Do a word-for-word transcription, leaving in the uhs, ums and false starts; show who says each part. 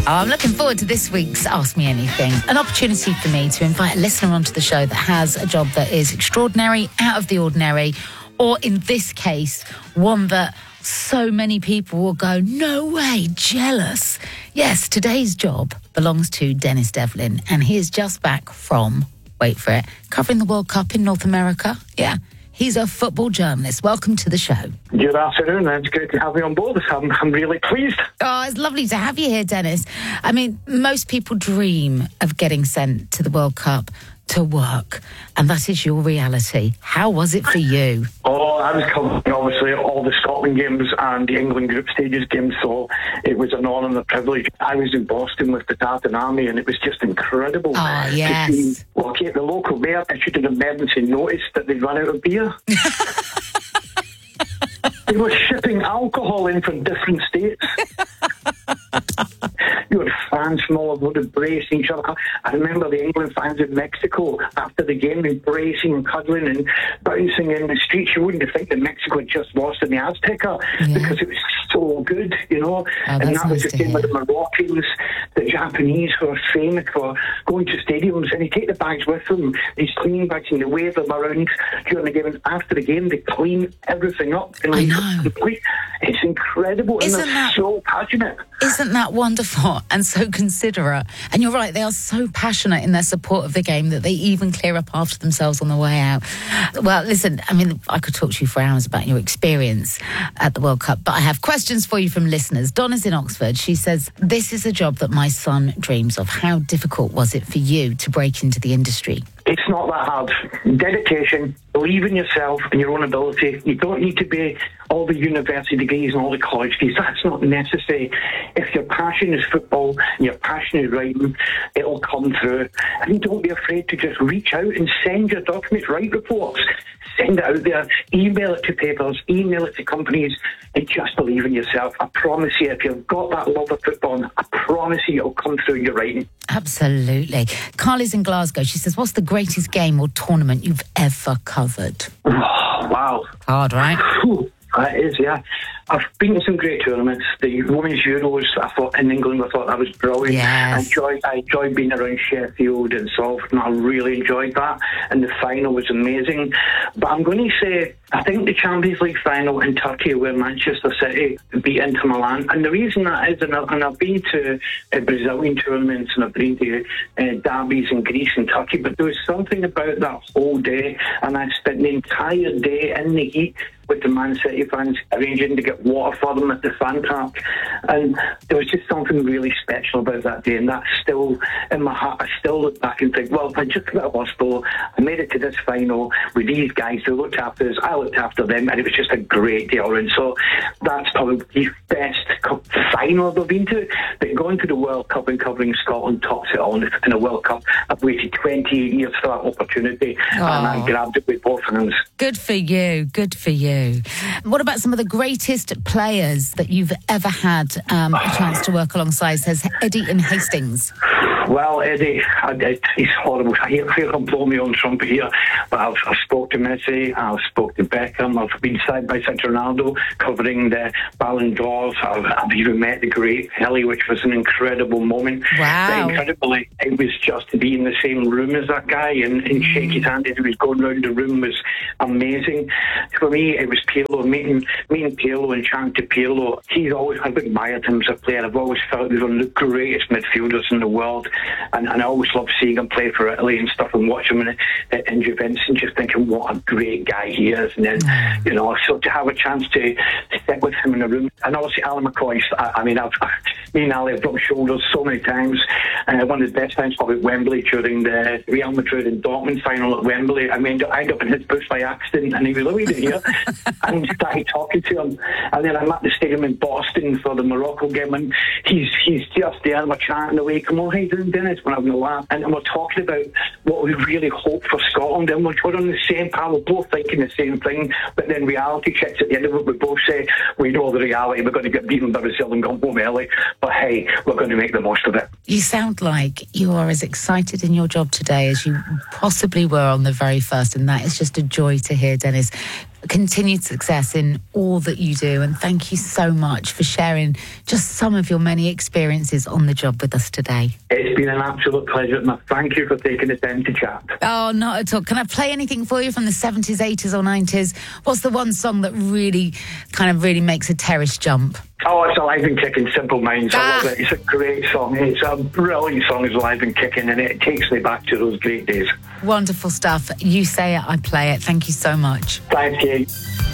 Speaker 1: Oh, I'm looking forward to this week's Ask Me Anything. An opportunity for me to invite a listener onto the show that has a job that is extraordinary, out of the ordinary, or in this case, one that so many people will go, no way, jealous. Yes, today's job belongs to Dennis Devlin, and he is just back from, wait for it, covering the World Cup in North America. Yeah, he's a football journalist. Welcome to the show.
Speaker 2: Good afternoon. It's great to have you on board. I'm, I'm really pleased.
Speaker 1: Oh, it's lovely to have you here, Dennis. I mean, most people dream of getting sent to the World Cup to work, and that is your reality. How was it for you?
Speaker 2: Oh, I was covering, obviously, all the Scotland games and the England group stages games, so it was an honour and a privilege. I was in Boston with the Tartan Army, and it was just incredible.
Speaker 1: Oh, yes.
Speaker 2: To see, okay, the local mayor issued an emergency notice that they'd run out of beer. They were shipping alcohol in from different states. You had fans from all over embracing each other. I remember the England fans in Mexico after the game embracing and cuddling and bouncing in the streets. You wouldn't think that Mexico had just lost in the Azteca yeah. because it was so good, you know.
Speaker 1: Oh,
Speaker 2: and that was
Speaker 1: nice
Speaker 2: the same with the Moroccans, the Japanese who are famous for going to stadiums and they take the bags with them, these clean bags, and they wave them around during the game. And after the game, they clean everything up. And
Speaker 1: I know.
Speaker 2: Complete. It's incredible.
Speaker 1: Isn't
Speaker 2: and they're
Speaker 1: that,
Speaker 2: so passionate.
Speaker 1: Isn't that wonderful and so considerate? And you're right, they are so passionate in their support of the game that they even clear up after themselves on the way out. Well, listen, I mean, I could talk to you for hours about your experience at the World Cup, but I have questions for you from listeners. Donna's in Oxford. She says, this is a job that my son dreams of. How difficult was it for you to break into the industry?
Speaker 2: It's not that hard. Dedication, believe in yourself and your own ability. You don't need to be all the university degrees and all the college degrees. That's not necessary. If your passion is football and your passion is writing, it'll come through. And don't be afraid to just reach out and send your documents, write reports, send it out there, email it to papers, email it to companies, and just believe in yourself. I promise you, if you've got that love of football, I promise you it'll come through in your writing.
Speaker 1: Absolutely. Carly's in Glasgow. She says, what's the greatest game or tournament you've ever covered?
Speaker 2: Oh, wow.
Speaker 1: Hard, right?
Speaker 2: Whew, that is, yeah. I've been to some great tournaments. The Women's Euros, I thought, in England, I thought that was brilliant.
Speaker 1: Yes.
Speaker 2: I enjoyed, I enjoyed being around Sheffield and Salford, and I really enjoyed that. And the final was amazing. But I'm going to say, I think the Champions League final in Turkey, where Manchester City beat Inter Milan. And the reason that is, and I've, and I've been to uh, Brazilian tournaments, and I've been to uh, derbies in Greece and Turkey, but there was something about that whole day, and I spent the entire day in the heat with the Man City fans, arranging to get water for them at the fan park. And there was just something really special about that day, and that's still in my heart. I still look back and think, well, I just got out of hospital, I made it to this final with these guys who looked after us, I looked after them, and it was just a great day. And so that's probably the best cup final I've ever been to. But going to the World Cup and covering Scotland tops it all. In a World Cup, I've waited twenty-eight years for that opportunity, oh. and I grabbed it with both hands.
Speaker 1: Good for you, good for you. What about some of the greatest players that you've ever had um, a chance to work alongside, says Eddie in Hastings?
Speaker 2: Well, Eddie, I, I, he's horrible. I hear, hear him blow me on trumpet here, but I've, I've spoke to Messi, I've spoke to Beckham, I've been side by side to Ronaldo covering the Ballon d'Ors. I've, I've even met the great Pelé, which was an incredible moment.
Speaker 1: Wow.
Speaker 2: Incredibly, it was just to be in the same room as that guy and, and mm. shake his hand as he was going around the room was amazing. For me, it was Pirlo, meeting, meeting Pirlo and chatting to Pirlo. He's always, I've admired him as a player. I've always felt he was one of the greatest midfielders in the world. And, and I always loved seeing him play for Italy and stuff, and watch him in, in Juventus and just thinking what a great guy he is. And then, mm. you know, so to have a chance to, to sit with him in the room. And obviously Alan McCoy, I, I mean, I've, me and Ali have rubbed shoulders so many times. Uh, one of the best times probably at Wembley during the Real Madrid and Dortmund final at Wembley. I mean, I ended up in his booth by accident, and he was, oh, he didn't hear. And I started talking to him. And then I'm at the stadium in Boston for the Morocco game, and he's he's just there, and we're chatting away. Come on, how you doing, Dennis? When I'm going to laugh. And we're talking about what we really hope for Scotland, and we're, we're on the same path. We're both thinking the same thing, but then reality checks at the end of it. We both say, we know the reality. We're going to get beaten by Brazil and go home early, but hey, we're going to make the most of it.
Speaker 1: You sound like you are as excited in your job today as you possibly were on the very first, and that is just a joy to hear, Dennis. Continued success in all that you do, and thank you so much for sharing just some of your many experiences on the job with us today.
Speaker 2: It's been an absolute pleasure, and thank you for taking the time to chat.
Speaker 1: Oh, not at all. Can I play anything for you from the seventies, eighties or nineties? What's the one song that really, kind of really makes a terrace jump?
Speaker 2: Oh, it's Alive and Kicking, Simple Minds.
Speaker 1: Ah.
Speaker 2: I love it. It's a great song. It's a brilliant song, it's Alive and Kicking, and it takes me back to those great days.
Speaker 1: Wonderful stuff. You say it, I play it. Thank you so much.
Speaker 2: Thank you.